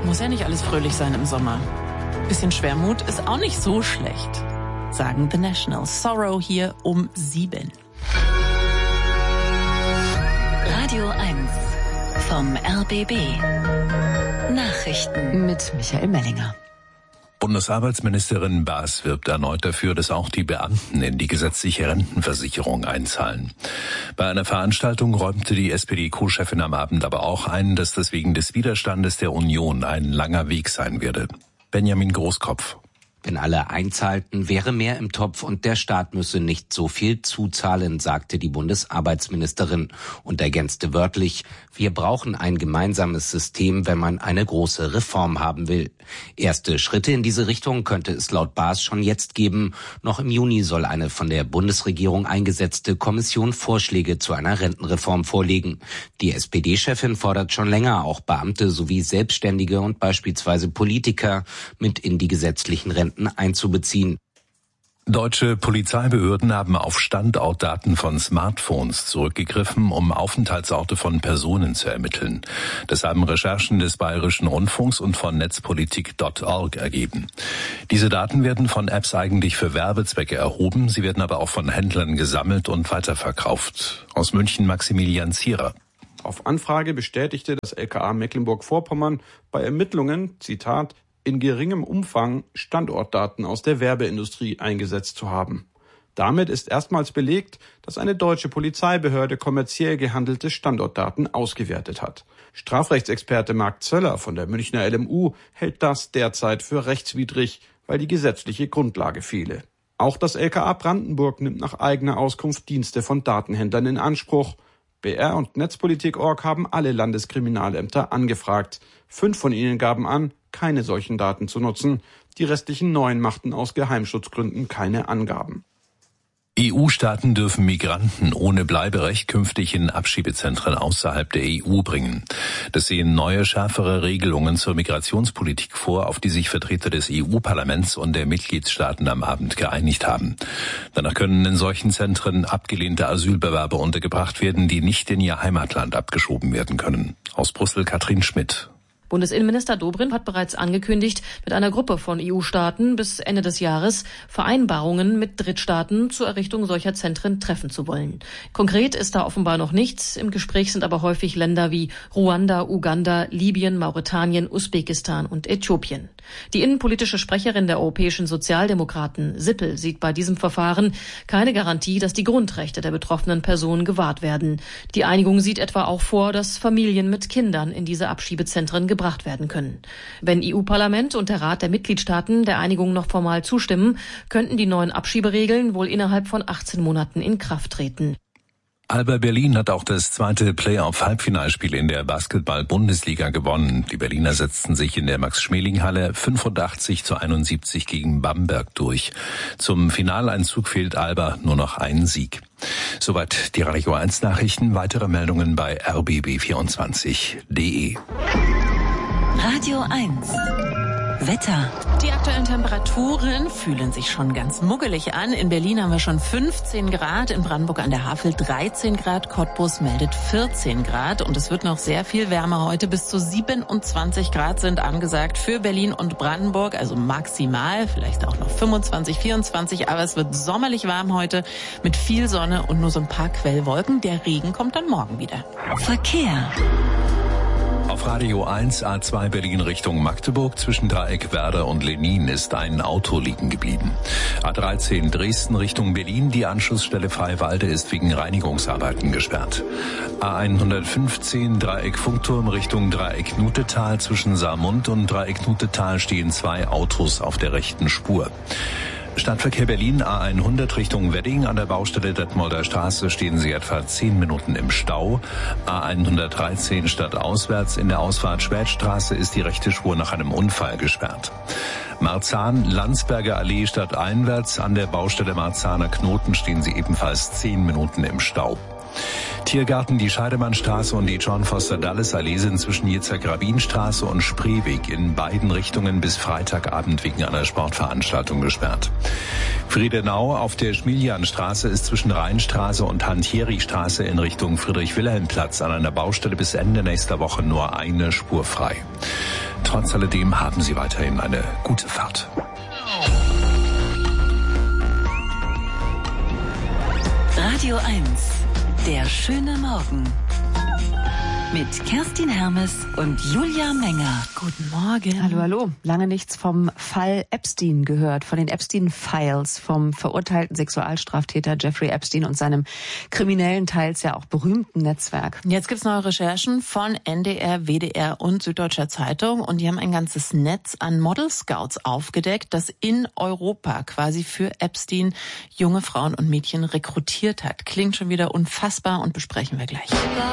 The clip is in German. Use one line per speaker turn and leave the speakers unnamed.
Muss ja nicht alles fröhlich sein im Sommer. Bisschen Schwermut ist auch nicht so schlecht, sagen The National. Sorrow hier um 7.
Radio 1 vom RBB. Nachrichten mit Michael Mellinger.
Bundesarbeitsministerin Baas wirbt erneut dafür, dass auch die Beamten in die gesetzliche Rentenversicherung einzahlen. Bei einer Veranstaltung räumte die SPD-Co-Chefin am Abend aber auch ein, dass das wegen des Widerstandes der Union ein langer Weg sein werde. Benjamin Großkopf.
Wenn alle einzahlten, wäre mehr im Topf und der Staat müsse nicht so viel zuzahlen, sagte die Bundesarbeitsministerin und ergänzte wörtlich: Wir brauchen ein gemeinsames System, wenn man eine große Reform haben will. Erste Schritte in diese Richtung könnte es laut Baas schon jetzt geben. Noch im Juni soll eine von der Bundesregierung eingesetzte Kommission Vorschläge zu einer Rentenreform vorlegen. Die SPD-Chefin fordert schon länger, auch Beamte sowie Selbstständige und beispielsweise Politiker mit in die gesetzlichen Renten einzubeziehen.
Deutsche Polizeibehörden haben auf Standortdaten von Smartphones zurückgegriffen, um Aufenthaltsorte von Personen zu ermitteln. Das haben Recherchen des Bayerischen Rundfunks und von Netzpolitik.org ergeben. Diese Daten werden von Apps eigentlich für Werbezwecke erhoben, sie werden aber auch von Händlern gesammelt und weiterverkauft. Aus München Maximilian Zierer.
Auf Anfrage bestätigte das LKA Mecklenburg-Vorpommern bei Ermittlungen, Zitat, in geringem Umfang Standortdaten aus der Werbeindustrie eingesetzt zu haben. Damit ist erstmals belegt, dass eine deutsche Polizeibehörde kommerziell gehandelte Standortdaten ausgewertet hat. Strafrechtsexperte Marc Zöller von der Münchner LMU hält das derzeit für rechtswidrig, weil die gesetzliche Grundlage fehle. Auch das LKA Brandenburg nimmt nach eigener Auskunft Dienste von Datenhändlern in Anspruch. BR und Netzpolitik.org haben alle Landeskriminalämter angefragt. 5 von ihnen gaben an, keine solchen Daten zu nutzen. Die restlichen 9 machten aus Geheimschutzgründen keine Angaben.
EU-Staaten dürfen Migranten ohne Bleiberecht künftig in Abschiebezentren außerhalb der EU bringen. Das sehen neue, schärfere Regelungen zur Migrationspolitik vor, auf die sich Vertreter des EU-Parlaments und der Mitgliedstaaten am Abend geeinigt haben. Danach können in solchen Zentren abgelehnte Asylbewerber untergebracht werden, die nicht in ihr Heimatland abgeschoben werden können. Aus Brüssel Katrin Schmidt.
Bundesinnenminister Dobrindt hat bereits angekündigt, mit einer Gruppe von EU-Staaten bis Ende des Jahres Vereinbarungen mit Drittstaaten zur Errichtung solcher Zentren treffen zu wollen. Konkret ist da offenbar noch nichts. Im Gespräch sind aber häufig Länder wie Ruanda, Uganda, Libyen, Mauretanien, Usbekistan und Äthiopien. Die innenpolitische Sprecherin der europäischen Sozialdemokraten, Sippel, sieht bei diesem Verfahren keine Garantie, dass die Grundrechte der betroffenen Personen gewahrt werden. Die Einigung sieht etwa auch vor, dass Familien mit Kindern in diese Abschiebezentren gebracht werden können. Wenn EU-Parlament und der Rat der Mitgliedstaaten der Einigung noch formal zustimmen, könnten die neuen Abschieberegeln wohl innerhalb von 18 Monaten in Kraft treten.
Alba Berlin hat auch das zweite Playoff-Halbfinalspiel in der Basketball-Bundesliga gewonnen. Die Berliner setzten sich in der Max-Schmeling-Halle 85-71 gegen Bamberg durch. Zum Finaleinzug fehlt Alba nur noch ein Sieg. Soweit die Radio 1 Nachrichten. Weitere Meldungen bei rbb24.de.
Radio 1 Wetter.
Die aktuellen Temperaturen fühlen sich schon ganz muggelig an. In Berlin haben wir schon 15 Grad, in Brandenburg an der Havel 13 Grad, Cottbus meldet 14 Grad und es wird noch sehr viel wärmer heute. Bis zu 27 Grad sind angesagt für Berlin und Brandenburg, also maximal, vielleicht auch noch 25, 24, aber es wird sommerlich warm heute mit viel Sonne und nur so ein paar Quellwolken. Der Regen kommt dann morgen wieder.
Verkehr.
Auf Radio 1 A2 Berlin Richtung Magdeburg zwischen Dreieck Werder und Lenin ist ein Auto liegen geblieben. A13 Dresden Richtung Berlin, die Anschlussstelle Freiwalde ist wegen Reinigungsarbeiten gesperrt. A115 Dreieck Funkturm Richtung Dreieck Nutetal zwischen Saarmund und Dreieck Nutetal stehen 2 Autos auf der rechten Spur. Stadtverkehr Berlin A100 Richtung Wedding. An der Baustelle Detmolder Straße stehen Sie etwa 10 Minuten im Stau. A113 stadtauswärts in der Ausfahrt Spätstraße ist die rechte Spur nach einem Unfall gesperrt. Marzahn, Landsberger Allee stadteinwärts. An der Baustelle Marzahner Knoten stehen Sie ebenfalls 10 Minuten im Stau. Tiergarten, die Scheidemannstraße und die John Foster Dulles Allee sind zwischen Yitzhak-Rabin-Straße und Spreeweg in beiden Richtungen bis Freitagabend wegen einer Sportveranstaltung gesperrt. Friedenau auf der Schmilianstraße ist zwischen Rheinstraße und Hantieri-Straße in Richtung Friedrich-Wilhelm-Platz an einer Baustelle bis Ende nächster Woche nur eine Spur frei. Trotz alledem haben Sie weiterhin eine gute Fahrt.
Radio 1, der schöne Morgen. Mit Kerstin Hermes und Julia Menger.
Guten Morgen.
Hallo, hallo. Lange nichts vom Fall Epstein gehört, von den Epstein-Files, vom verurteilten Sexualstraftäter Jeffrey Epstein und seinem kriminellen, teils ja auch berühmten Netzwerk.
Jetzt gibt's neue Recherchen von NDR, WDR und Süddeutscher Zeitung und die haben ein ganzes Netz an Model-Scouts aufgedeckt, das in Europa quasi für Epstein junge Frauen und Mädchen rekrutiert hat. Klingt schon wieder unfassbar und besprechen wir gleich.